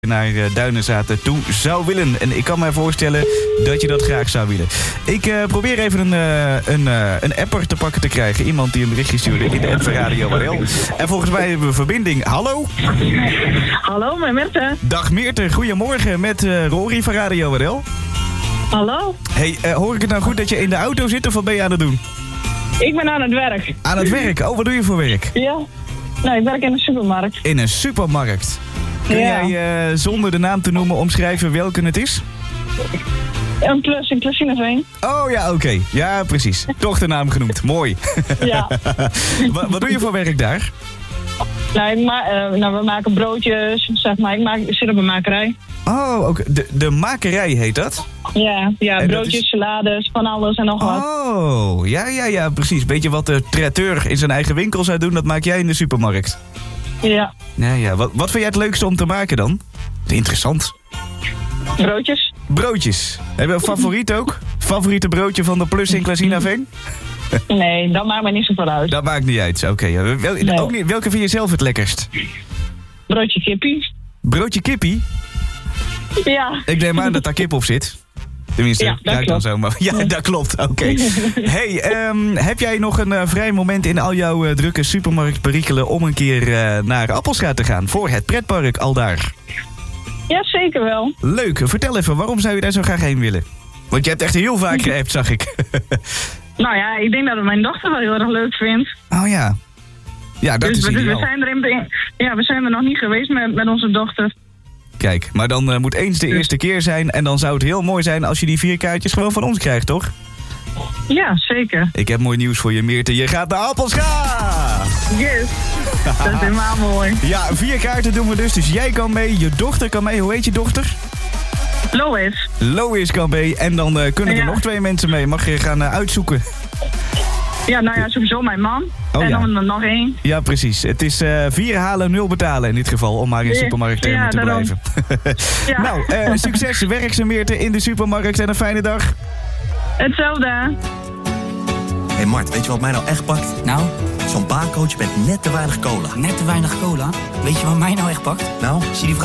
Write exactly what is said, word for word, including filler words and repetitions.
naar uh, Duinenzaten toe zou willen. En ik kan me voorstellen dat je dat graag zou willen. Ik uh, probeer even een, uh, een, uh, een apper te pakken te krijgen. Iemand die een berichtje stuurde in de app van Radio W R L. En volgens mij hebben we verbinding. Hallo? Hallo, met Meerte. Dag Meerte, goedemorgen met uh, Rory van Radio W R L. Hallo. Hey, uh, hoor ik het nou goed dat je in de auto zit of wat ben je aan het doen? Ik ben aan het werk. Aan het werk? Oh, wat doe je voor werk? Ja. Nou, ik werk in een supermarkt. In een supermarkt? Kun ja. jij uh, zonder de naam te noemen omschrijven welke het is? Een plus in Klasineveen. Oh ja, oké. Okay. Ja, precies. Toch de naam genoemd. Mooi. Ja. wat, wat doe je voor werk daar? Nou, ik ma- uh, nou, we maken broodjes, zeg maar. Ik, maak, ik zit op een makerij. Oh, oké. Okay. De, de makerij heet dat? Ja, ja en broodjes, is... salades, van alles en nog wat. Oh, ja, ja, ja, precies. Beetje wat de traiteur in zijn eigen winkel zou doen, dat maak jij in de supermarkt. Ja. Ja, ja. Wat, wat vind jij het leukste om te maken dan? Interessant. Broodjes. Broodjes. Heb je een favoriet ook? Favoriete broodje van de Plus in Klasinaveen? Nee, dat maakt me niet zoveel uit. Dat maakt niet uit, oké. Okay. Wel, nee. Ook niet, welke vind je zelf het lekkerst? Broodje kippie. Broodje kippie? Ja. Ik neem aan dat daar kip op zit. Tenminste, ja, dat ruikt dan zo. Maar ja, dat klopt. Oké. Okay. Hey, um, heb jij nog een uh, vrij moment in al jouw uh, drukke supermarktperikelen om een keer uh, naar Appelscha te gaan? Voor het pretpark aldaar. Ja, zeker wel. Leuk. Vertel even, waarom zou je daar zo graag heen willen? Want je hebt echt heel vaak geappt, zag ik. Nou ja, ik denk dat het mijn dochter wel heel erg leuk vindt. Oh ja. Ja, dat dus is we, ideaal. we zijn er in, ja, we zijn er nog niet geweest met, met onze dochter. Kijk, maar dan uh, moet eens de eerste keer zijn. En dan zou het heel mooi zijn als je die vier kaartjes gewoon van ons krijgt, toch? Ja, zeker. Ik heb mooi nieuws voor je, Meerte. Je gaat naar Appelscha! Yes. Dat is helemaal mooi. Ja, vier kaarten doen we dus. Dus jij kan mee, je dochter kan mee. Hoe heet je dochter? Lois. Lois kan mee. En dan uh, kunnen er ja. nog twee mensen mee. Mag je gaan uh, uitzoeken. Ja, nou ja, sowieso mijn man. Oh, en ja. dan nog één. Ja, precies. Het is uh, vier halen, nul betalen in dit geval. Om maar in supermarkttermen ja, te daarom. blijven. ja. Nou, uh, succes, werkzaamheden in de supermarkt en een fijne dag. Hetzelfde. Hé hey Mart, weet je wat mij nou echt pakt? Nou? Zo'n baarcoach met net te weinig cola. Net te weinig cola? Weet je wat mij nou echt pakt? Nou? Zie die